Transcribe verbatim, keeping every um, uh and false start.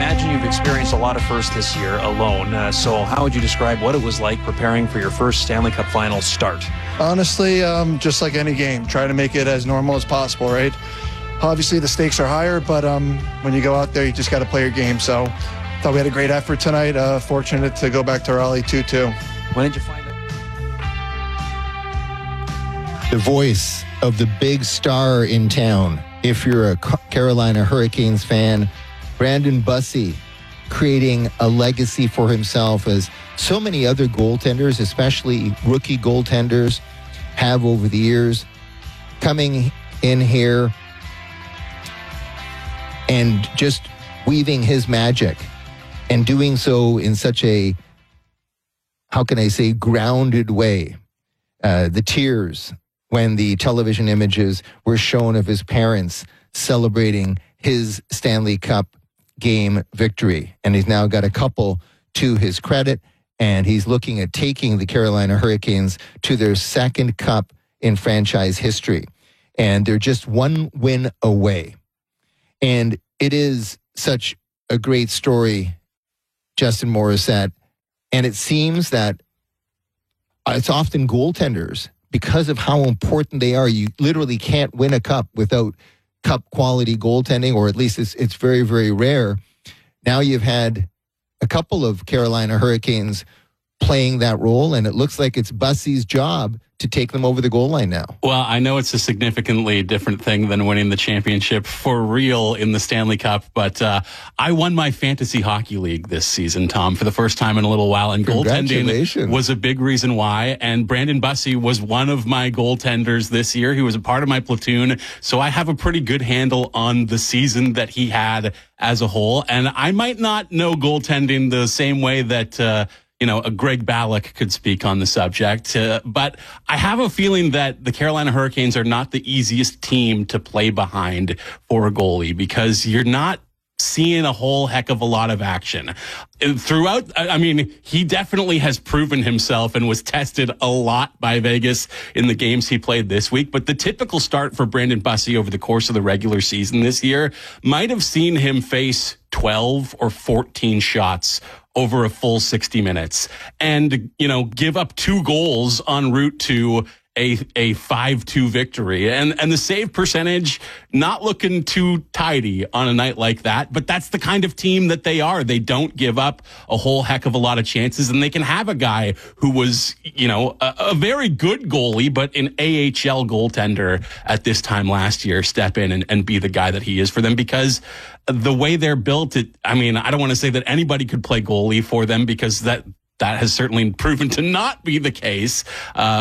imagine you've experienced a lot of firsts this year alone. Uh, so how would you describe what it was like preparing for your first Stanley Cup final start? Honestly, um, just like any game, try to make it as normal as possible, right? Obviously, the stakes are higher, but um, when you go out there, you just got to play your game. So thought we had a great effort tonight. Uh, fortunate to go back to Raleigh two two. When did you find it? The voice of the big star in town. If you're a Carolina Hurricanes fan, Brandon Bussi creating a legacy for himself as so many other goaltenders, especially rookie goaltenders, have over the years, coming in here and just weaving his magic and doing so in such a, how can I say, grounded way. Uh, the tears when the television images were shown of his parents celebrating his Stanley Cup game victory. And he's now got a couple to his credit, and he's looking at taking the Carolina Hurricanes to their second cup in franchise history. And they're just one win away. And it is such a great story, Justin Morissette. And it seems that it's often goaltenders, because of how important they are. You literally can't win a cup without cup quality goaltending, or at least it's, it's very, very rare. Now you've had a couple of Carolina Hurricanes playing that role, and it looks like it's Bussi's job to take them over the goal line now. Well, I know it's a significantly different thing than winning the championship for real in the Stanley Cup, but uh, I won my fantasy hockey league this season, Tom, for the first time in a little while, and goaltending was a big reason why, and Brandon Bussi was one of my goaltenders this year. He was a part of my platoon, so I have a pretty good handle on the season that he had as a whole, and I might not know goaltending the same way that uh, you know, a Greg Ballack could speak on the subject. Uh, but I have a feeling that the Carolina Hurricanes are not the easiest team to play behind for a goalie, because you're not seeing a whole heck of a lot of action. Throughout, I mean, he definitely has proven himself and was tested a lot by Vegas in the games he played this week. But the typical start for Brandon Bussi over the course of the regular season this year might have seen him face twelve or fourteen shots over a full sixty minutes and, you know, give up two goals en route to a a five two victory. And and the save percentage not looking too tidy on a night like that, but that's the kind of team that they are. They don't give up a whole heck of a lot of chances, and they can have a guy who was, you know, a, a very good goalie, but an A H L goaltender at this time last year step in and, and be the guy that he is for them, because the way they're built, it, I mean, I don't want to say that anybody could play goalie for them, because that that has certainly proven to not be the case. Uh,